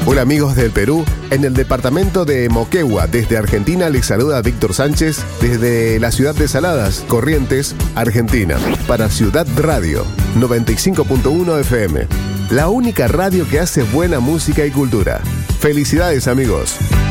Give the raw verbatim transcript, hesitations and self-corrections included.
Hola amigos del Perú, en el departamento de Moquegua, desde Argentina les saluda Víctor Sánchez desde la ciudad de Saladas, Corrientes, Argentina, para Ciudad Radio noventa y cinco punto uno F M, la única radio que hace buena música y cultura. Felicidades amigos.